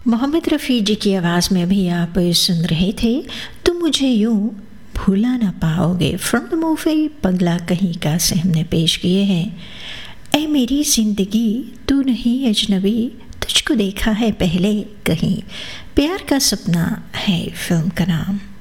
मोहम्मद रफ़ी जी की आवाज़ में अभी आप सुन रहे थे तुम मुझे यूं भूला ना पाओगे फ्रॉम द मूवी पगला कहीं का से हमने पेश किए हैं। ऐ मेरी ज़िंदगी तू नहीं अजनबी तुझको देखा है पहले कहीं, प्यार का सपना है फिल्म का नाम।